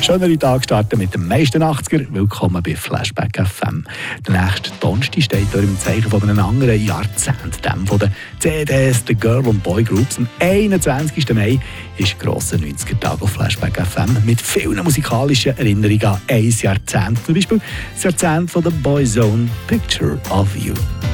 Schönere Tag starten mit dem meisten 80er. Willkommen bei Flashback FM. Der nächste Donnerstag steht hier im Zeichen von einem anderen Jahrzehnt, dem von den CDs, den Girl- und Boy-Groups. Am 21. Mai ist grosser 90er-Tag auf Flashback FM mit vielen musikalischen Erinnerungen an ein Jahrzehnt. Zum Beispiel das Jahrzehnt von der Boyzone Picture of You.